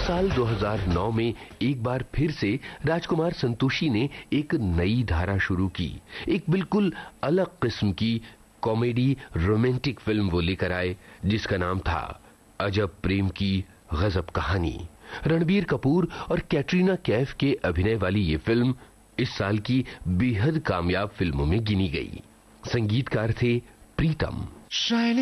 साल 2009 में एक बार फिर से राजकुमार संतोषी ने एक नई धारा शुरू की। एक बिल्कुल अलग किस्म की कॉमेडी रोमांटिक फिल्म वो लेकर आए, जिसका नाम था अजब प्रेम की गजब कहानी। रणबीर कपूर और कैटरीना कैफ के अभिनय वाली ये फिल्म इस साल की बेहद कामयाब फिल्मों में गिनी गई। संगीतकार थे प्रीतम।